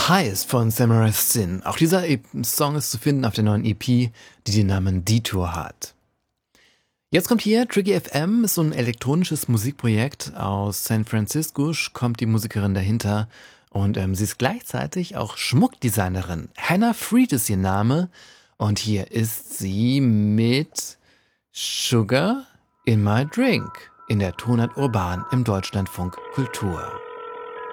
Highest von Samurai Sin. Auch dieser Song ist zu finden auf der neuen EP, die den Namen Detour hat. Jetzt kommt hier Tricky FM, ist so ein elektronisches Musikprojekt aus San Francisco, kommt die Musikerin dahinter und sie ist gleichzeitig auch Schmuckdesignerin. Hannah Fried ist ihr Name und hier ist sie mit Sugar in My Drink in der Tonart Urban im Deutschlandfunk Kultur.